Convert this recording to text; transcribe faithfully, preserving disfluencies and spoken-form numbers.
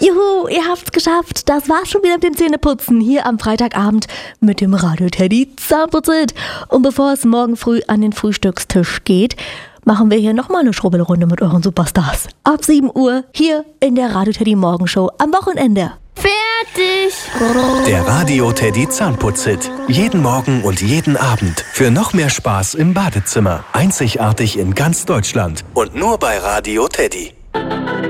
Juhu, ihr habt's geschafft. Das war's schon wieder mit dem Zähneputzen hier am Freitagabend mit dem Radio Teddy Zahnputzit. Und bevor es morgen früh an den Frühstückstisch geht, machen wir hier nochmal eine Schrubbelrunde mit euren Superstars. Ab sieben Uhr hier in der Radio Teddy Morgenshow am Wochenende. Fertig! Der Radio Teddy Zahnputzit. Jeden Morgen und jeden Abend. Für noch mehr Spaß im Badezimmer. Einzigartig in ganz Deutschland. Und nur bei Radio Teddy.